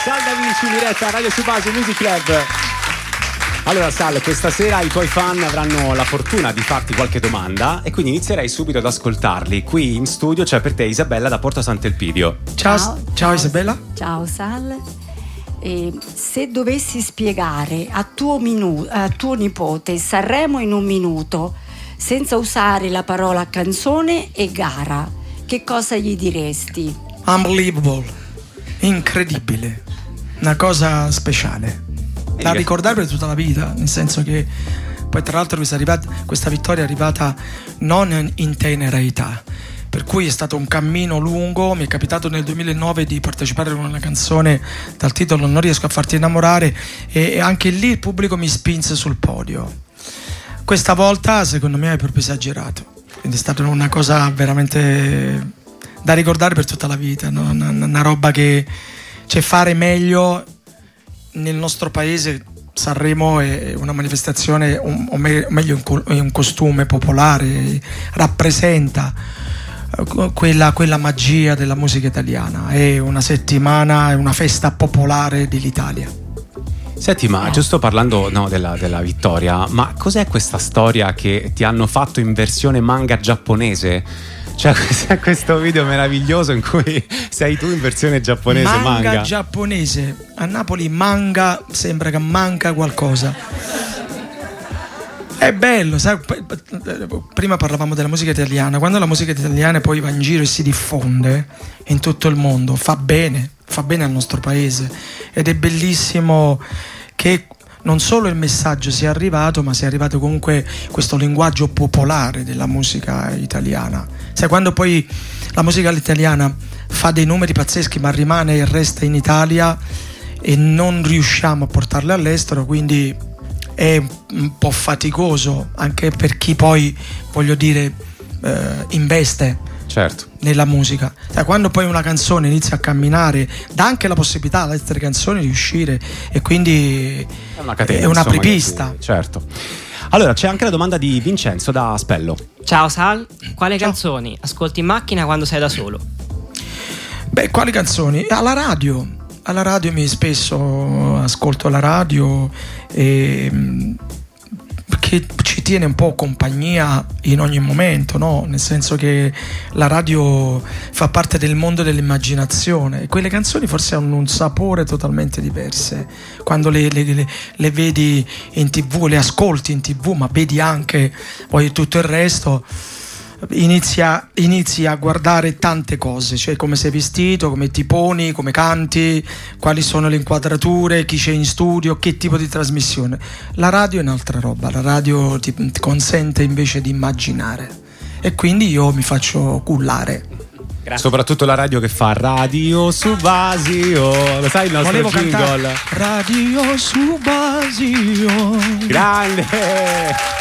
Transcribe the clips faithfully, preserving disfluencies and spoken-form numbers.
Salve amici, in diretta a Radio Subasi Music Club. Allora Sal, questa sera i tuoi fan avranno la fortuna di farti qualche domanda e quindi inizierei subito ad ascoltarli. Qui in studio c'è per te Isabella da Porto Sant'Elpidio. Ciao, ciao, ciao Isabella. Ciao Sal. Eh, se dovessi spiegare a tuo, minu- a tuo nipote Sanremo in un minuto senza usare la parola canzone e gara, che cosa gli diresti? Unbelievable, incredibile, una cosa speciale da ricordare per tutta la vita, nel senso che poi tra l'altro questa, arrivata, questa vittoria è arrivata non in tenera età, per cui è stato un cammino lungo. Mi è capitato nel duemilanove di partecipare a una canzone dal titolo Non riesco a farti innamorare e anche lì il pubblico mi spinse sul podio. Questa volta secondo me è proprio esagerato, quindi è stata una cosa veramente da ricordare per tutta la vita, no? una, una roba che c'è fare meglio. Nel nostro paese Sanremo è una manifestazione, un, o meglio è un costume popolare, rappresenta quella, quella magia della musica italiana, è una settimana, è una festa popolare dell'Italia. Senti, ma giusto parlando no, della, della vittoria, ma cos'è questa storia che ti hanno fatto in versione manga giapponese? Cioè c'è questo video meraviglioso in cui sei tu in versione giapponese manga. Manga giapponese. A Napoli manga sembra che manca qualcosa. È bello, sai? Prima parlavamo della musica italiana. Quando la musica italiana poi va in giro e si diffonde in tutto il mondo, fa bene, fa bene al nostro paese. Ed è bellissimo che non solo il messaggio sia arrivato, ma sia arrivato comunque questo linguaggio popolare della musica italiana. Sai, quando poi la musica italiana fa dei numeri pazzeschi ma rimane e resta in Italia e non riusciamo a portarla all'estero, quindi è un po' faticoso anche per chi poi, voglio dire, eh, investe certo nella musica. Cioè, quando poi una canzone inizia a camminare, dà anche la possibilità alle altre canzoni di uscire, e quindi è una catena, è una insomma, apripista. Sì, certo. Allora c'è anche la domanda di Vincenzo da Spello. Ciao Sal, quali Ciao. canzoni ascolti in macchina quando sei da solo? Beh, quali canzoni? Alla radio. Alla radio mi spesso ascolto la radio e che ci tiene un po' compagnia in ogni momento, no? Nel senso che la radio fa parte del mondo dell'immaginazione e quelle canzoni forse hanno un sapore totalmente diverso quando le, le, le, le vedi in tv, le ascolti in tv, ma vedi anche poi tutto il resto. Inizia, inizi a guardare tante cose, cioè come sei vestito, come ti poni, come canti, quali sono le inquadrature, chi c'è in studio, che tipo di trasmissione. La radio è un'altra roba, la radio ti, ti consente invece di immaginare e quindi io mi faccio cullare. Grazie. Soprattutto la radio che fa Radio Subasio, lo sai il nostro Volevo jingle? Cantare Radio Subasio. Grande!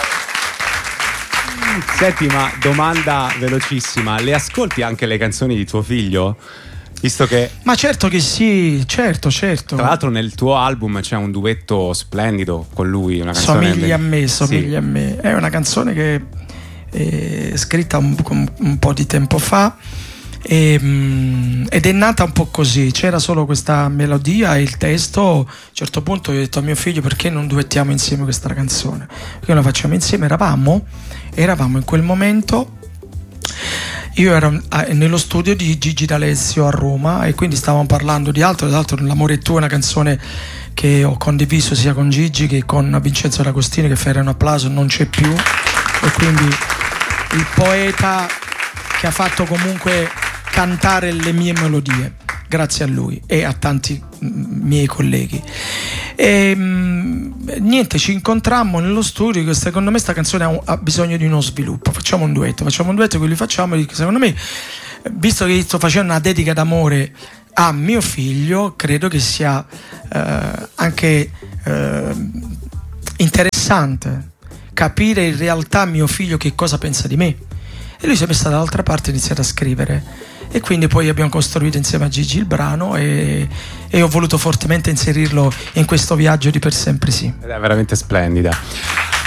Senti, ma domanda velocissima, le ascolti anche le canzoni di tuo figlio? Visto che... Ma certo che sì, certo, certo. Tra l'altro nel tuo album c'è un duetto splendido con lui, una canzone... Somigli a me, somigli sì. a me. È una canzone che è scritta un, un po' di tempo fa e, um, ed è nata un po' così. C'era solo questa melodia e il testo. A un certo punto ho detto a mio figlio: perché non duettiamo insieme questa canzone? Perché la facciamo insieme? Eravamo Eravamo in quel momento, io ero nello studio di Gigi D'Alessio a Roma e quindi stavamo parlando di altro. Tra l'altro L'amore è tuo è una canzone che ho condiviso sia con Gigi che con Vincenzo D'Agostini, che fare un applauso, non c'è più, e quindi il poeta che ha fatto comunque cantare le mie melodie, grazie a lui e a tanti miei colleghi. E niente, ci incontrammo nello studio, che secondo me sta canzone ha, ha bisogno di uno sviluppo, facciamo un duetto facciamo un duetto, quelli facciamo, e secondo me, visto che sto facendo una dedica d'amore a mio figlio, credo che sia eh, anche eh, interessante capire in realtà mio figlio che cosa pensa di me. E lui si è messo dall'altra parte e ha iniziato a scrivere, e quindi poi abbiamo costruito insieme a Gigi il brano e, e ho voluto fortemente inserirlo in questo viaggio di Per Sempre Sì. Ed è veramente splendida.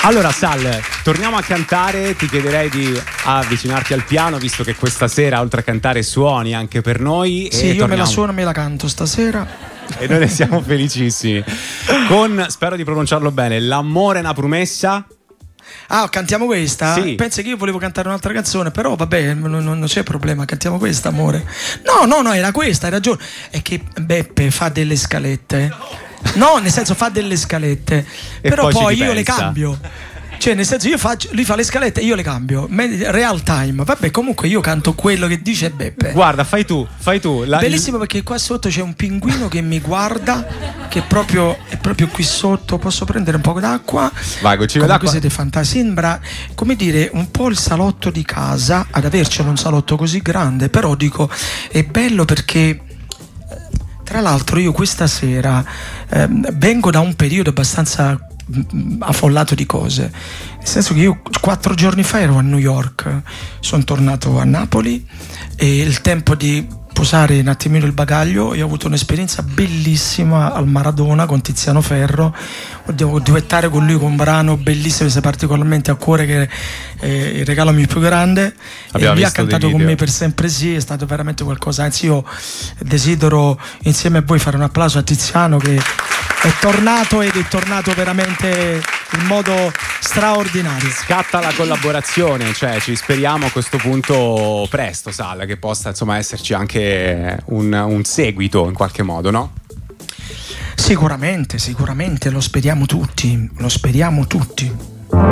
Allora Sal, torniamo a cantare, ti chiederei di avvicinarti al piano visto che questa sera oltre a cantare suoni anche per noi. Sì, e io torniamo... me la suono e me la canto stasera. E noi ne siamo felicissimi. Con, spero di pronunciarlo bene, L'amore è una promessa. Ah, cantiamo questa? Sì. Pensa che io volevo cantare un'altra canzone, però vabbè, non, non c'è problema, cantiamo questa, amore. No, no, no, era questa, hai ragione. È che Beppe fa delle scalette. No, nel senso fa delle scalette, E però poi ci poi io ripensa. le cambio. Cioè, nel senso, io faccio, lui fa le scalette e io le cambio. Real time. Vabbè, comunque io canto quello che dice Beppe. Guarda, fai tu, fai tu. La, Bellissimo perché qua sotto c'è un pinguino che mi guarda, che è proprio, è proprio qui sotto. Posso prendere un po' d'acqua? Vai, goccino Comunque d'acqua. siete fantastici. Sembra, come dire, un po' il salotto di casa. Ad avercelo un salotto così grande, però dico, è bello perché... Tra l'altro io questa sera ehm, vengo da un periodo abbastanza mh, affollato di cose, nel senso che io quattro giorni fa ero a New York, sono tornato a Napoli e il tempo di posare un attimino il bagaglio, io ho avuto un'esperienza bellissima al Maradona con Tiziano Ferro, devo duettare con lui con un brano bellissimo che è particolarmente a cuore, che è il regalo mio più grande. Abbiamo e lui ha visto cantato dei con video. me per sempre sì, è stato veramente qualcosa, anzi io desidero insieme a voi fare un applauso a Tiziano che è tornato ed è tornato veramente in modo straordinario. Scatta la collaborazione, cioè ci speriamo a questo punto presto, Sal, che possa insomma esserci anche un, un seguito in qualche modo, no? Sicuramente, sicuramente, lo speriamo tutti, lo speriamo tutti.